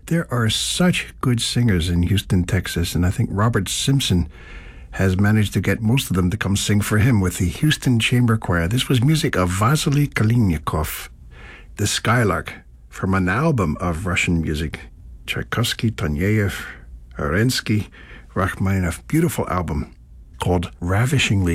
There are such good singers in Houston, Texas, and I think Robert Simpson has managed to get most of them to come sing for him with the Houston Chamber Choir. This was music of Vasily Kalinikov, The Skylark, from an album of Russian music. Tchaikovsky, Taneyev, Arensky, Rachmaninoff. Beautiful album called Ravishingly